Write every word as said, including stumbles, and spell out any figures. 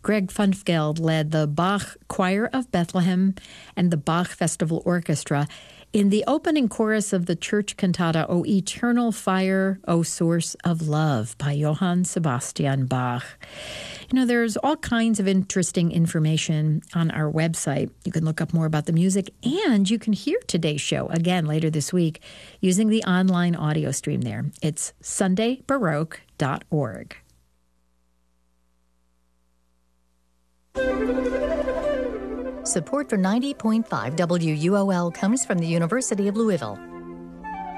Greg Funfgeld led the Bach Choir of Bethlehem and the Bach Festival Orchestra in the opening chorus of the church cantata, O Eternal Fire, O Source of Love, by Johann Sebastian Bach. You know, there's all kinds of interesting information on our website. You can look up more about the music, and you can hear today's show again later this week using the online audio stream there. It's sunday baroque dot org. Support for ninety point five W U O L comes from the University of Louisville.